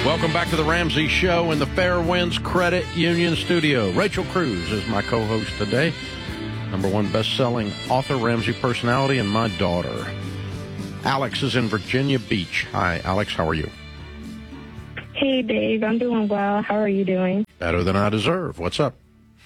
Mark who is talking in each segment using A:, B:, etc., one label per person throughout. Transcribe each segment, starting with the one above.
A: Welcome back to the Ramsey Show in the Fairwinds Credit Union studio. Rachel Cruz is my co-host today. #1 best-selling author, Ramsey personality, and my daughter. Alex is in Virginia Beach. Hi, Alex. How are you?
B: Hey, Dave. I'm doing well. How are you doing?
A: Better than I deserve. What's up?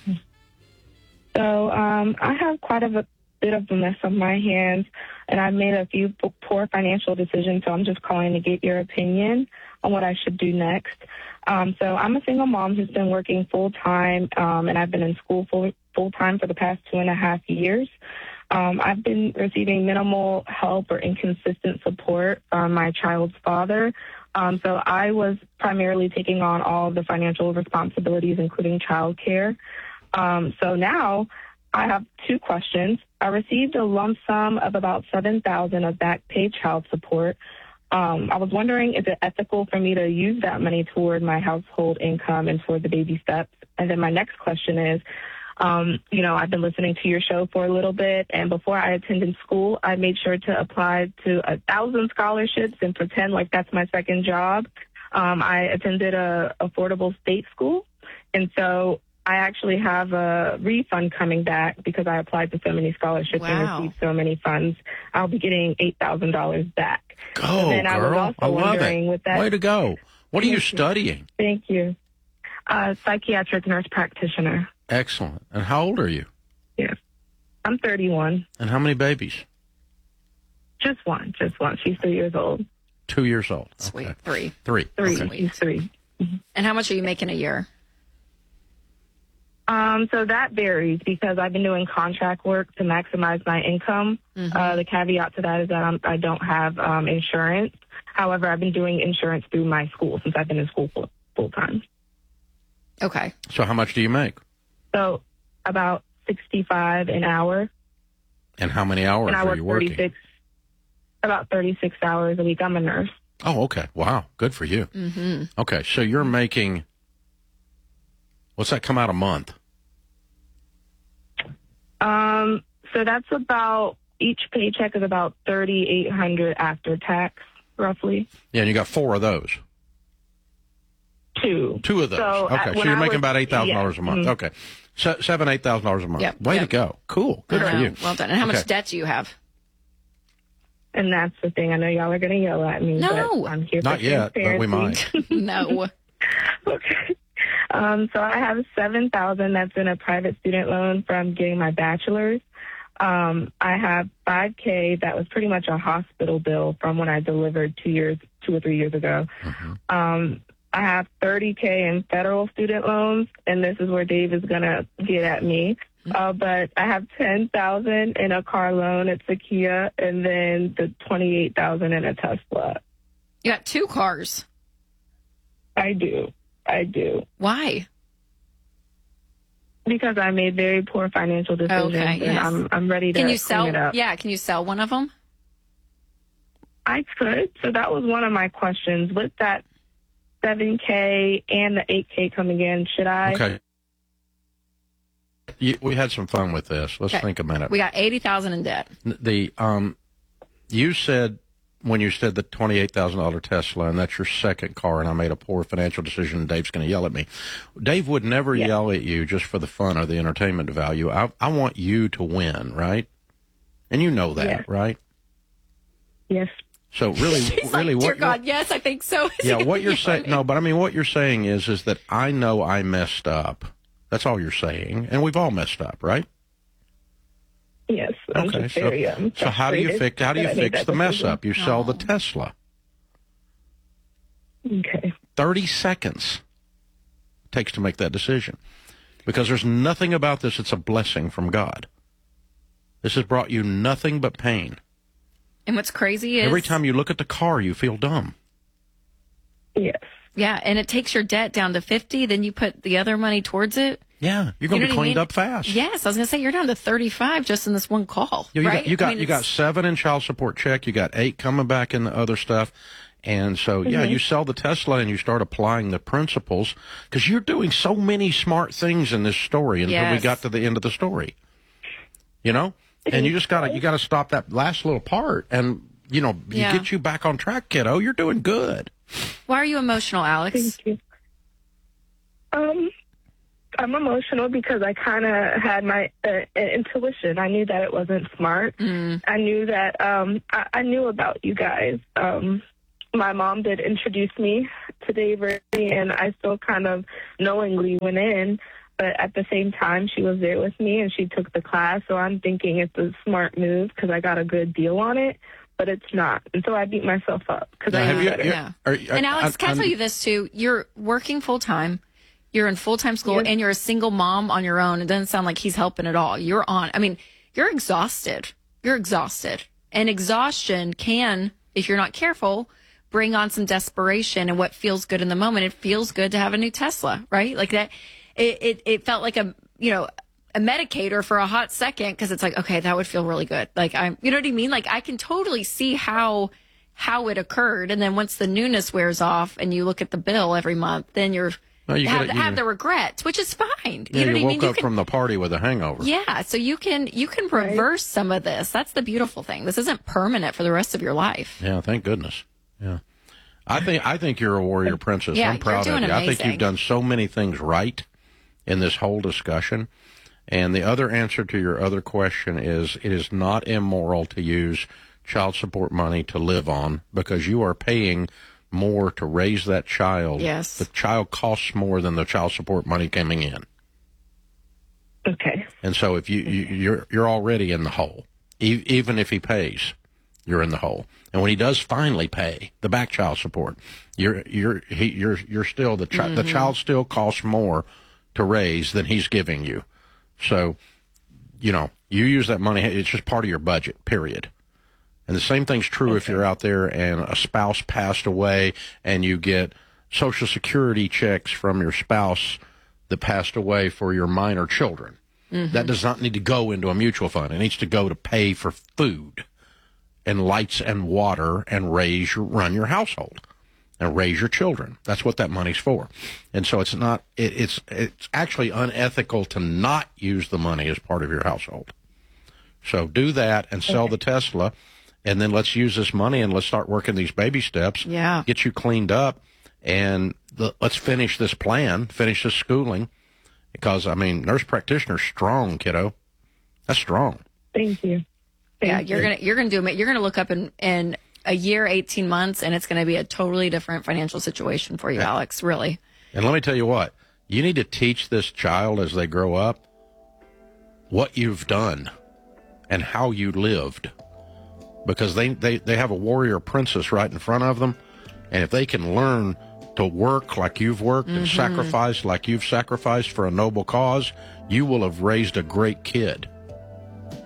B: So I have quite a bit of a mess on my hands, and I've made a few poor financial decisions, so I'm just calling to get your opinion on what I should do next. So I'm a single mom who's been working full-time, and I've been in school full-time for the past 2.5 years. I've been receiving minimal help or inconsistent support from my child's father. So I was primarily taking on all of the financial responsibilities, including child care. So now I have two questions. I received a lump sum of about $7,000 of back pay child support. I was wondering, is it ethical for me to use that money toward my household income and for the baby steps? And then my next question is, I've been listening to your show for a little bit, and before I attended school, I made sure to apply to 1,000 scholarships and pretend like that's my second job. I attended a affordable state school, and so I actually have a refund coming back because I applied to so many scholarships and received so many funds. I'll be getting $8,000 back.
A: Go, girl. I love it. Way to go. What are you studying?
B: Thank you. Psychiatric nurse practitioner.
A: Excellent. And how old are you?
B: Yes. I'm 31.
A: And how many babies?
B: Just one. She's 3 years old.
A: 2 years old.
C: Sweet.
A: Okay.
C: Three.
A: Okay.
B: She's 3. Mm-hmm.
C: And how much are you making a year?
B: So that varies because I've been doing contract work to maximize my income. Mm-hmm. The caveat to that is that I don't have insurance. However, I've been doing insurance through my school since I've been in school full time.
C: Okay.
A: So how much do you make?
B: So about $65 an hour.
A: And how many hours are you working?
B: About 36 hours a week. I'm a nurse.
A: Oh, okay. Wow. Good for you.
C: Mm-hmm.
A: Okay. So you're making, what's that come out a month?
B: So that's about, each paycheck is about $3,800 after tax, roughly.
A: Yeah, and you got 4 of those.
B: Two
A: of those. So, okay, so you're making about $8,000 a month.
B: Mm-hmm.
A: Okay. $8,000 a month.
C: Yep.
A: Way to go. Cool. Good for you.
C: Well done. And how much debt do you have?
B: And that's the thing. I know y'all are going to yell at me.
C: No.
B: But I'm here
A: Not
B: for
A: yet, but we might.
C: No.
B: Okay. So I have $7,000 that's in a private student loan from getting my bachelor's. I have $5,000 that was pretty much a hospital bill from when I delivered 2 or 3 years ago. Mm-hmm. I have $30,000 in federal student loans, and this is where Dave is going to get at me. But I have $10,000 in a car loan at Kia, and then the $28,000 in a Tesla.
C: You got 2 cars.
B: I do.
C: Why?
B: Because I made very poor financial decisions,
C: okay, yes.
B: and I'm ready to clean it up.
C: Yeah, can you sell one of them?
B: I could. So that was one of my questions. With that $7,000 and the $8,000 coming in, should I?
A: Okay. We had some fun with this. Let's think a minute.
C: We got $80,000 in debt.
A: You said when you said the $28,000 Tesla, and that's your second car, and I made a poor financial decision, and Dave's going to yell at me. Dave would never yell at you just for the fun or the entertainment value. I want you to win, right? And you know that, right?
B: Yes.
A: So really,
C: dear God, yes, I think so.
A: Yeah, what you're saying, no, but I mean, what you're saying is that I know I messed up. That's all you're saying, and we've all messed up, right?
B: Yes.
A: Okay. So how do you fix the mess up? You sell the Tesla.
B: Okay.
A: 30 seconds it takes to make that decision, because there's nothing about this that's a blessing from God. This has brought you nothing but pain.
C: And what's crazy is
A: every time you look at the car, you feel dumb.
B: Yes.
C: Yeah, and it takes your debt down to 50, then you put the other money towards it.
A: Yeah, you're going to be cleaned up fast.
C: Yes, I was going to say you're down to 35 just in this one call.
A: Yeah,
C: right?
A: You got 7 in child support check. You got 8 coming back in the other stuff. And so, you sell the Tesla and you start applying the principles, because you're doing so many smart things in this story until we got to the end of the story. You know? And you just gotta stop that last little part and, get you back on track, kiddo. You're doing good.
C: Why are you emotional, Alex?
B: Thank you. I'm emotional because I kind of had my intuition. I knew that it wasn't smart. I knew that I knew about you guys. My mom did introduce me to Dave early, and I still kind of knowingly went in. But at the same time, she was there with me, and she took the class. So I'm thinking it's a smart move because I got a good deal on it. But it's not. And so I beat myself up because I knew better.
C: Yeah. And Alex, can I tell you this too? You're working full time. You're in full-time school,
B: Yes.
C: and you're a single mom on your own. It doesn't sound like he's helping at all. You're exhausted. You're exhausted. And exhaustion can, if you're not careful, bring on some desperation and what feels good in the moment. It feels good to have a new Tesla, right? Like that. It felt like a medicator for a hot second because it's like, okay, that would feel really good. Like you know what I mean? Like I can totally see how it occurred. And then once the newness wears off and you look at the bill every month, then you're, have the regrets, which is fine.
A: Yeah,
C: you know
A: you
C: what I
A: woke
C: mean?
A: up from the party with a hangover.
C: Yeah, so you can reverse some of this. That's the beautiful thing. This isn't permanent for the rest of your life.
A: Yeah, thank goodness. Yeah, I think you're a warrior princess.
C: Yeah,
A: I'm proud
C: you're
A: of
C: doing
A: you. I think
C: amazing.
A: you've done so many things right in this whole discussion. And the other answer to your other question is it is not immoral to use child support money to live on because you are paying more to raise that child.
C: Yes.
A: The child costs more than the child support money coming in.
B: Okay.
A: And so if you're already in the hole, even if he pays, you're in the hole. And when he does finally pay the back child support, you're still the child still costs more to raise than he's giving you. So, you use that money. It's just part of your budget, period. And the same thing's true if you're out there and a spouse passed away and you get Social Security checks from your spouse that passed away for your minor children. That does not need to go into a mutual fund. It needs to go to pay for food and lights and water and run your household and raise your children. That's what that money's for. And so it's not, it's actually unethical to not use the money as part of your household. So do that and sell the Tesla. And then let's use this money and let's start working these baby steps.
C: Yeah.
A: Get you cleaned up and let's finish this plan, finish this schooling. Because, nurse practitioner's strong, kiddo. That's strong.
B: Thank you.
C: You're gonna do it. You're gonna look up in a year, 18 months, and it's gonna be a totally different financial situation for you, Alex. Really.
A: And let me tell you what, you need to teach this child as they grow up what you've done and how you lived. Because they have a warrior princess right in front of them. And if they can learn to work like you've worked and sacrifice like you've sacrificed for a noble cause, you will have raised a great kid.